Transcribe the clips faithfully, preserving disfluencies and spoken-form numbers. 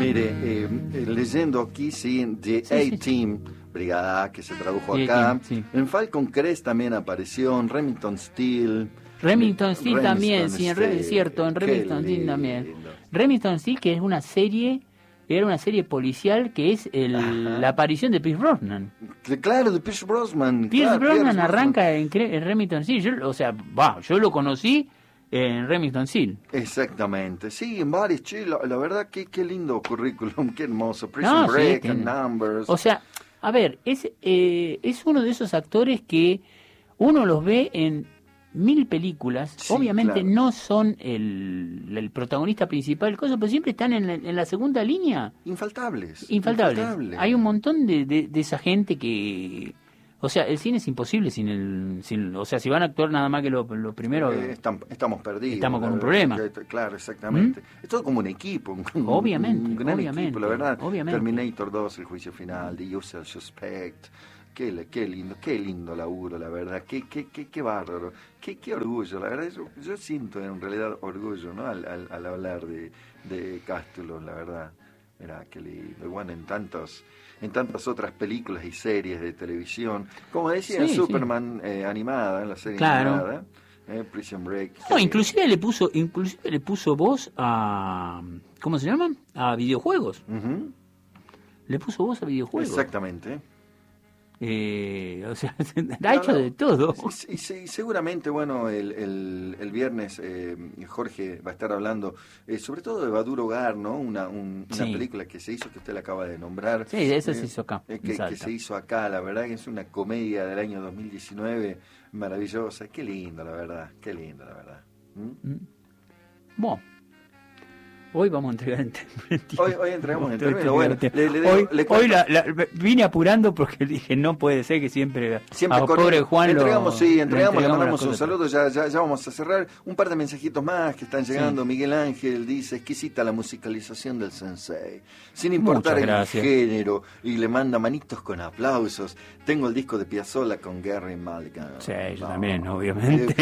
Mire, eh, eh, leyendo aquí, sí, The Sí, sí, A-Team, Brigada A, que se tradujo The acá. A-Team, sí. En Falcon Crest también apareció, en Remington Steel. Remington Steel también, sí, en Re- Steel. es cierto, en Qué Remington Steel lindo. también. Remington Steel, que es una serie, era una serie policial que es el, Ajá. la aparición de Pierce Brosnan. Que Claro, de Pierce Brosnan. Pierce claro, Brosnan Pierce arranca en, cre- en Remington Steel, yo, o sea, va, yo lo conocí en Remington Steel. Exactamente, sí, en varios, che, la, la verdad que qué lindo currículum, qué hermoso. Prison No, sí, Break, tiene- and Numbers. O sea, a ver, es, eh, es uno de esos actores que uno los ve en mil películas, Sí, obviamente claro. no son el, el protagonista principal, cosa, pero siempre están en la, en la segunda línea, Infaltables. infaltables. infaltables. Hay un montón de, de, de esa gente que... O sea, el cine es imposible sin el... Sin, o sea, si van a actuar nada más que lo, lo primero... Eh, estam- estamos perdidos. Estamos con la un verdad, problema. que- Claro, exactamente. Es todo como un equipo. Un, un- Obviamente, un gran obviamente, equipo, la verdad. obviamente. Terminator dos, El Juicio Final, The Usual Suspect. Qué, le- qué lindo, qué lindo laburo, la verdad. Qué, qué, qué, qué bárbaro. Qué, qué orgullo, la verdad. Yo, yo siento en realidad orgullo, ¿no? Al, al, al hablar de, de Cástulo, la verdad. Mira, qué lindo. Y bueno, en tantos... en tantas otras películas y series de televisión, como decía, en Sí, Superman eh, animada, en la serie Claro. animada, eh, Prison Break. No, inclusive le puso, inclusive le puso voz a... ¿Cómo se llaman? A videojuegos. Ujú, Le puso voz a videojuegos. exactamente. Eh, o sea, ha hecho de todo. Y, y- y seguramente, bueno, el, el, el viernes eh, Jorge va a estar hablando eh, sobre todo de Badur Hogar, ¿no? Una, un- una Sí. película que se hizo, que usted la acaba de nombrar. Sí, esa Eh, se hizo acá, eh, en que, que Salta. se hizo acá, la verdad que es una comedia del año dos mil diecinueve maravillosa. Qué lindo, la verdad, qué lindo, la verdad. ¿Mm? Mm. Bueno, hoy vamos a entregar en términos. Hoy, hoy entregamos en Estoy términos, bueno, teniendo- le, le, hoy le hoy cuento- la, la- vine apurando porque dije, no puede ser que siempre, Siempre a corriendo. pobre Juan lo- entregamos, sí, lo entregamos, le entregamos mandamos las un cosas. saludo, ya, ya, ya vamos a cerrar. Un par de mensajitos más que están llegando. Sí. Miguel Ángel dice, exquisita la musicalización del Sensei, sin importar Muchas el gracias. género, y le manda manitos con aplausos. Tengo el disco de Piazzolla con Gary Mulligan. Sí, yo No. también, obviamente.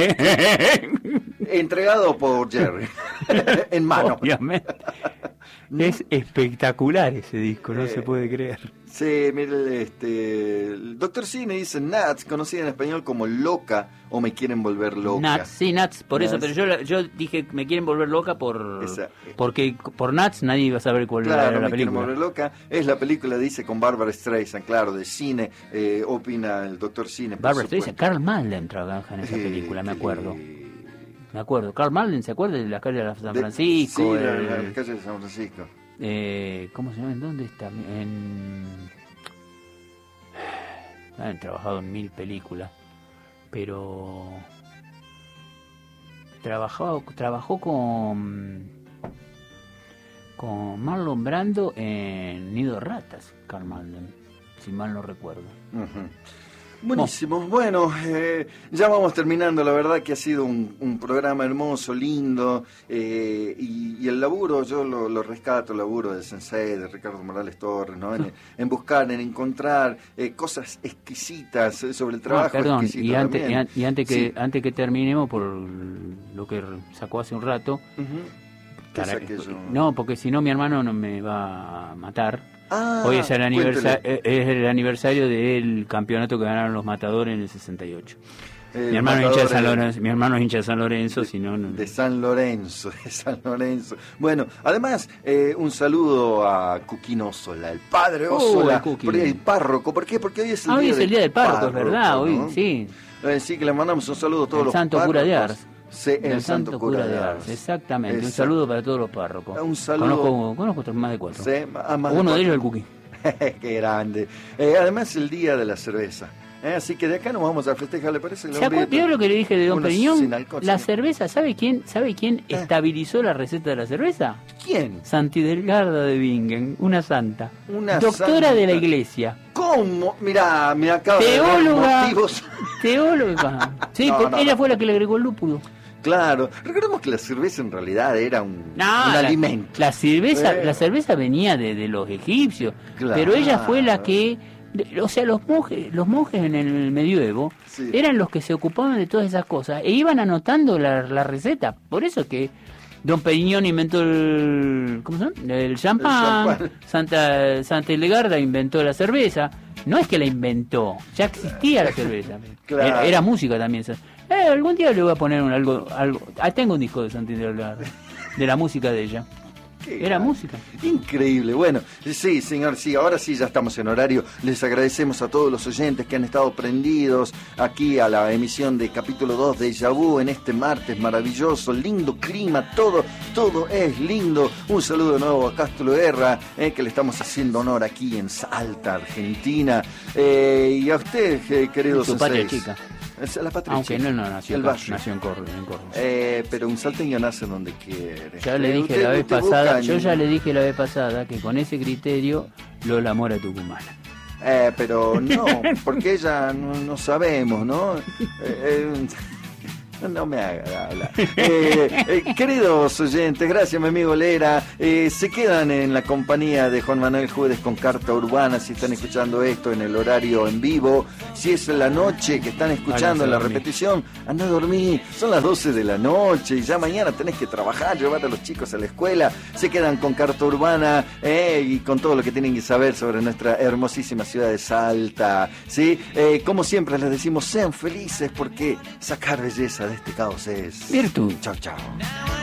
Entregado por Jerry, en mano. Obviamente. Es espectacular ese disco, no Eh, se puede creer. Sí, mire, este, el doctor Cine dice Nats, conocida en español como Loca o Me Quieren Volver Loca. Nats, sí, Nats, por eso, Nats. pero yo, la- yo dije, me quieren volver loca por Esa- porque por Nats nadie iba a saber cuál Claro, era la Me Quieren película. Volver Loca. Es la película, dice, con Barbara Streisand, claro, de cine. Eh, opina el doctor Cine. por Barbara supuesto. Streisand, Carl Malden trabaja en esa Eh, película, me qué acuerdo. li- Me acuerdo. Carl Malden, ¿se acuerda de la calle de San de- Francisco? Sí, la, El- la- la calle de San Francisco. eh, ¿Cómo se llama? ¿En dónde está? En... Han trabajado en mil películas, pero trabajó, trabajó con con Marlon Brando en Nido de Ratas, Carl Malden, si mal no recuerdo. Ujú. Buenísimo. Bueno, eh, ya vamos terminando. La verdad que ha sido un, un programa hermoso, lindo. eh, y, y el laburo, yo lo, lo rescato, el laburo del Sensei, de Ricardo Morales Torres, ¿no? En, en buscar, en encontrar eh, cosas exquisitas eh, sobre el trabajo. Ah, perdón, exquisito y antes, y, también. an- y antes que Sí. antes que terminemos por lo que sacó hace un rato, Ujú. ¿Qué para- saqué yo? no, porque si no mi hermano no me va a matar. Ah, Hoy es el, aniversa- cuéntele. eh, es el aniversario del campeonato que ganaron los Matadores en el sesenta y ocho. El Mi hermano, es hincha de San matador, Lorenzo, mi hermano es hincha de San Lorenzo, si no, no- De San Lorenzo, de San Lorenzo. Bueno, además, eh, un saludo a Cuquín Osola, el padre Oh, Osola, el Cuquín. por ahí el párroco. ¿Por qué? Porque hoy es el, Ah, hoy día, es el día del párroco, es verdad, ¿no? hoy sí. Eh, sí, que le mandamos un saludo a todos El los Santo Cura de párrocos. Ars. Sí, el, Del Santo Cura de Ars. Exactamente, un Exacto. saludo para todos los párrocos. Un saludo. Conozco, conozco otros más de cuatro. Sí, a más de Uno de ellos cuatro. el Cookie. Qué grande. Eh, además, el día de la cerveza. Eh, así que de acá nos vamos a festejar, ¿le parece? ¿Se acuerda? ¿Vio lo que le dije de Don Uno Periñón? sin alcohol, La sí. cerveza, ¿sabe quién, ¿sabe quién Eh. estabilizó la receta de la cerveza? ¿Quién? Santidelgarda de Bingen, una santa. Una Doctora santa. de la iglesia. ¿Cómo? Mirá, me acaba de dar Teóloga. motivos. Teóloga. Sí, No, porque no, ella no. fue la que le agregó el lúpulo. Claro, recordemos que la cerveza en realidad era un, No, un la, alimento. La cerveza, Eh. la cerveza venía de, de los egipcios, Claro. pero ella fue la que, de- o sea, los monjes, los monjes en el medioevo Sí. eran los que se ocupaban de todas esas cosas e iban anotando la, la receta. Por eso que Don Periñón inventó el, ¿cómo se llama? El champán. El champán. Santa, Santa Hildegarda inventó la cerveza. No es que la inventó, ya existía la cerveza. Claro. Era, era música también. Eh, algún día le voy a poner un, algo, algo. Ah, tengo un disco de Santa Hildegarda, de la música de ella. Qué Era gran. música. Increíble. Bueno, sí, señor, sí, ahora sí ya estamos en horario. Les agradecemos a todos los oyentes que han estado prendidos aquí a la emisión de capítulo dos de Déjà Vu en este martes maravilloso, lindo clima, todo, todo es lindo. Un saludo de nuevo a Castro Guerra, eh, que le estamos haciendo honor aquí en Salta, Argentina. Eh, y a usted, eh, queridos Tu patria senseis. chica. Es la patria Aunque chica. no, no, nació, El acá, barrio. nació en Córdoba. En Córdoba. Eh, pero un salteño nace donde quiere. Ya le Eh, dije usted- la vez usted pasada, busca yo en- ya le dije la vez pasada que con ese criterio Lola Mora tucumana. Eh, pero no, porque ella no, no sabemos, ¿no? Eh, eh, no me haga hablar. Eh, eh, queridos oyentes, gracias mi amigo Lera. Eh, se quedan en la compañía de Juan Manuel Juárez con Carta Urbana si están escuchando esto en el horario en vivo. Si es en la noche que están escuchando Váyanse en la a dormir. repetición, anda a dormir. Son las doce de la noche y ya mañana tenés que trabajar, llevar a los chicos a la escuela. Se quedan con Carta Urbana eh, y con todo lo que tienen que saber sobre nuestra hermosísima ciudad de Salta. ¿Sí? Eh, como siempre les decimos, sean felices porque sacar belleza de este caos es Virtud. Chao, chao. Now